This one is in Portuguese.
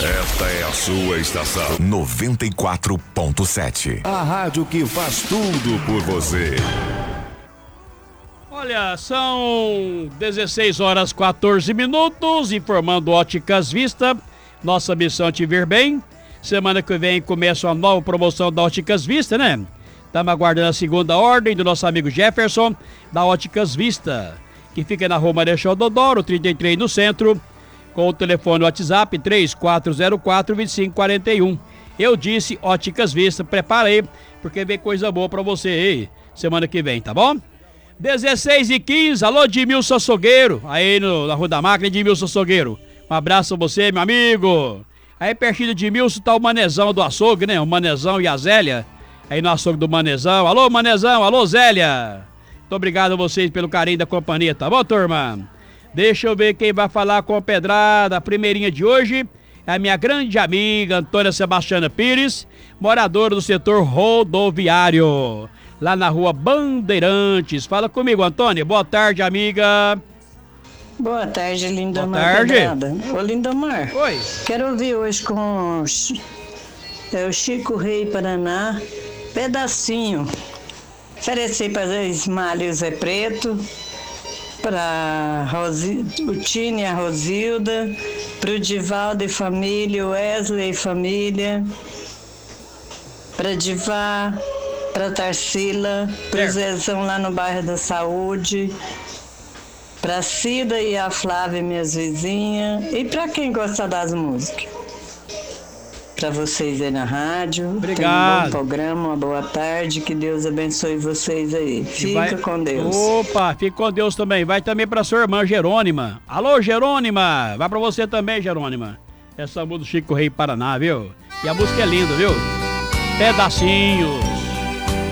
Esta é a sua estação 94.7. A rádio que faz tudo por você. Olha, são 16 horas 14 minutos, informando Óticas Vista. Nossa missão é te ver bem. Semana que vem começa uma nova promoção da Óticas Vista, né? Estamos aguardando a segunda ordem do nosso amigo Jefferson, da Óticas Vista, que fica na Rua Marechal Deodoro, 33 no centro, com o telefone WhatsApp 3404-2541. Eu disse Óticas Vista, prepara aí, porque vem coisa boa pra você aí, semana que vem, tá bom? 16h15, alô Edmilson Açougueiro, aí na Rua da Máquina, Edmilson Açougueiro. Um abraço a você, meu amigo. Aí pertinho de Edmilson tá o Manezão do açougue, né? O Manezão e a Zélia. Aí no açougue do Manezão. Alô, Manezão. Alô, Zélia. Muito obrigado a vocês pelo carinho da companhia, tá bom, turma? Deixa eu ver quem vai falar com a pedrada. A primeirinha de hoje é a minha grande amiga Antônia Sebastiana Pires, moradora do setor rodoviário, lá na Rua Bandeirantes. Fala comigo, Antônia. Boa tarde, amiga. Boa tarde, Lindomar. Boa tarde. Pedrada. Ô, Lindomar. Oi. Quero ouvir hoje com o Chico Rei Paraná, Pedacinho. Oferecer para Ismael Zé Preto, para o Tine e a Rosilda, para o Divaldo e família, o Wesley e família, para Divá, para Tarsila, para o Zezão lá no bairro da Saúde, para Cida e a Flávia, minhas vizinhas, e para quem gosta das músicas. Para vocês aí na rádio. Obrigado. Tenham um bom programa, uma boa tarde, que Deus abençoe vocês aí. Fica com Deus. Opa, fica com Deus também. Vai também pra sua irmã Jerônima. Alô, Jerônima. Vai pra você também, Jerônima. Essa música do Chico Rei Paraná, viu? E a música é linda, viu? Pedacinho.